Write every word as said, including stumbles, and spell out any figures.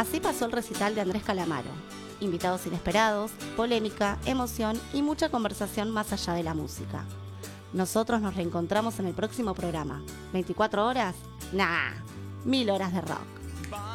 Así pasó el recital de Andrés Calamaro. Invitados inesperados, polémica, emoción y mucha conversación más allá de la música. Nosotros nos reencontramos en el próximo programa. ¿veinticuatro horas? Nah, mil horas de rock.